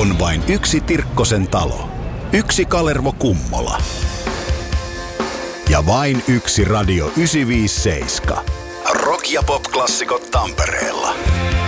On vain yksi Tirkkosen talo, yksi Kalervo Kummola ja vain yksi Radio 957. Rock- ja pop-klassikot Tampereella.